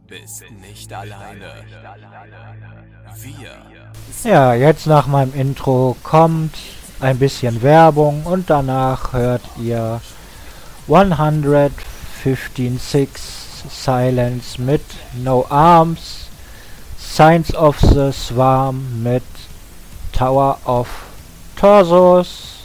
bist nicht alleine. Wir. Ja, jetzt nach meinem Intro kommt ein bisschen Werbung und danach hört ihr 115.6 Silence mit No Arms, Signs of the Swarm mit Tower of Torsos